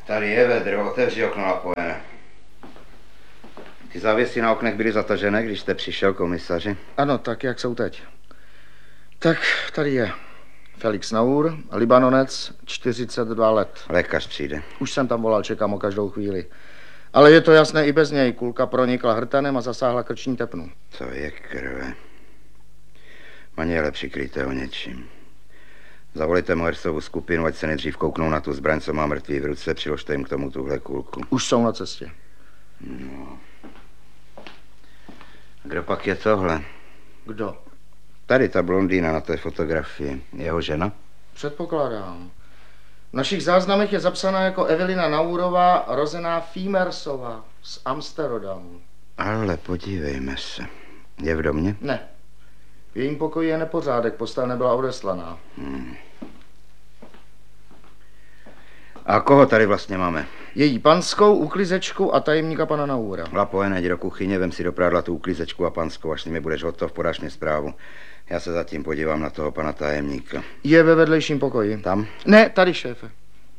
Tady je vedro, otevři okno napojené. Ty závěsy na oknech byly zatažené, když jste přišel, komisaři? Ano, tak jak jsou teď. Tak tady je Felix Naur, Libanonec, 42 let. Lékař přijde. Už jsem tam volal, čekám o každou chvíli. Ale je to jasné i bez něj. Kulka pronikla hrtanem a zasáhla krční tepnu. To je krve. Maněle, přikryjte ho něčím. Zavolejte Moersovu skupinu, ať se nejdřív kouknou na tu zbraň, co má mrtvý v ruce, přiložte jim k tomu tuhle kulku. Už jsou na cestě. No. Kdo pak je tohle? Kdo? Tady ta blondýna na té fotografii. Jeho žena? Předpokládám. V našich záznamech je zapsaná jako Evelina Naurová, rozená Fímersova z Amsterodamu. Ale podívejme se. Je v domě? Ne. V jejím pokoji je nepořádek, postel nebyla odeslaná. A koho tady vlastně máme? Její panskou, uklizečku a tajemníka pana Naura. Lapojené, jdi do kuchyně, vem si do prádla tu uklizečku a panskou, až s nimi budeš hotov, podáš mi zprávu. Já se zatím podívám na toho pana tajemníka. Je ve vedlejším pokoji. Tam? Ne, tady, šéfe.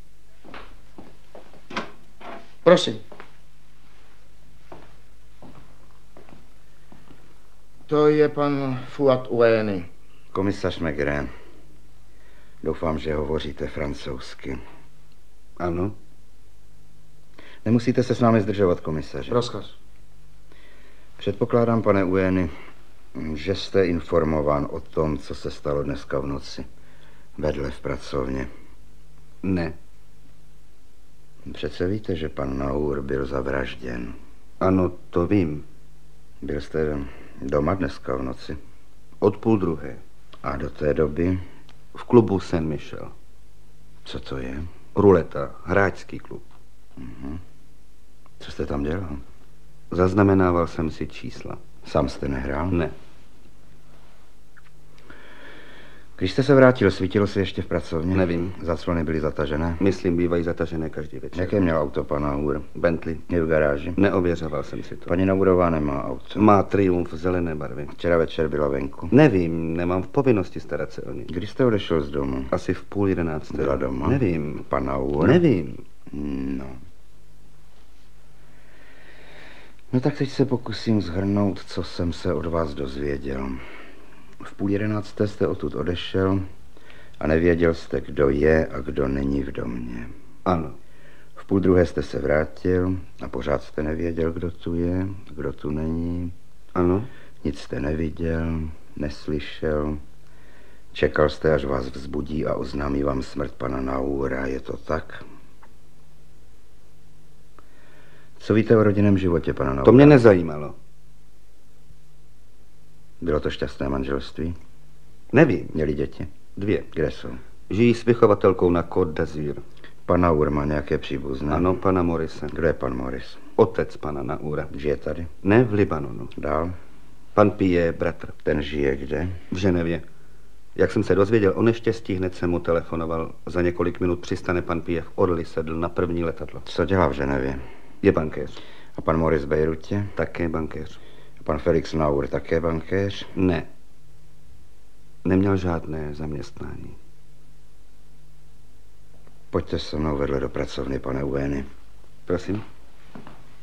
Prosím. To je pan Fuad Ueni. Komisař Maigret. Doufám, že hovoříte francouzsky. Ano. Nemusíte se s námi zdržovat, komisaři. Rozkaz. Předpokládám, pane Ueni, že jste informován o tom, co se stalo dneska v noci. Vedle v pracovně. Ne. Přece víte, že pan Naur byl zavražděn. Ano, to vím. Byl jste doma dneska v noci? Od 12:30. A do té doby? V klubu Saint-Michel. Co to je? Ruleta, hráčský klub. Co jste tam dělal? Zaznamenával jsem si čísla. Sám jste nehrál? Ne. Když jste se vrátil, svítilo se ještě v pracovně? Nevím. Zaclony byly zatažené? Myslím, bývají zatažené každý večer. Jaké měl auto pan Naur? Bentley. Je v garáži. Neověřoval jsem si to. Paní Naurová nemá auto. Má Triumf zelené barvy. Včera večer byla venku. Nevím, nemám v povinnosti starat se o ní. Kdy jste odešel z domu? Asi v 10:30. Byla doma? Nevím. Pan Naur? Nevím. No. No tak teď se pokusím shrnout, co jsem se od vás dozvěděl. V 10:30 jste odtud odešel a nevěděl jste, kdo je a kdo není v domě. Ano. V 11:30 jste se vrátil a pořád jste nevěděl, kdo tu je, kdo tu není. Ano. Nic jste neviděl, neslyšel. Čekal jste, až vás vzbudí a oznámí vám smrt pana Naura. Je to tak? Co víte o rodinném životě pana Naura? To mě nezajímalo. Bylo to šťastné manželství? Nevím. Měli děti? 2. Kde jsou? Žijí s vychovatelkou na Côte d'Azur. Pan Naur má nějaké příbuzné? Ano, pana Morise. Kdo je pan Morris? Otec pana Naura. Žije tady? Ne v Libanonu. Dál? Pan Pije, bratr. Ten žije kde? V Ženevě. Jak jsem se dozvěděl o neštěstí, hned jsem mu telefonoval. Za několik minut přistane pan Pije v Orly, sedl na první letadlo. Co dělá v Ženevě? Je bankéř. A pan Morris v Bejrutě? Také bankéř. A pan Felix Naur také bankéř? Ne. Neměl žádné zaměstnání. Pojďte se mnou vedle do pracovny, pane Ueni. Prosím?